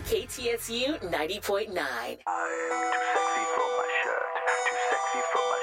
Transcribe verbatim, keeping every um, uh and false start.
K T S U ninety point nine. I'm too sexy for my shirt, too sexy for my